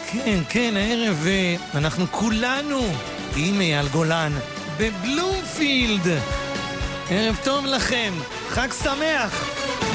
כן, כן, הערב אנחנו כולנו עם אייל גולן בבלומפילד. ערב טוב לכם, חג שמח.